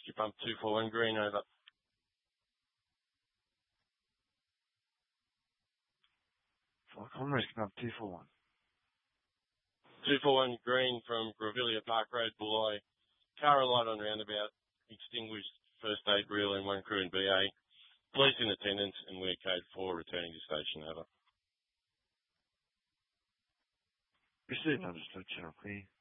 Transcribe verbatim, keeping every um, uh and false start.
rescue pump two four one green, over. Falcon rescue pump two four one. two four one green from Grevillea Park Road, Bulli. Car alight on roundabout, extinguished first aid reel and one crew in B A. Police in attendance and we're code four returning to station, over. Received, understood, channel clear.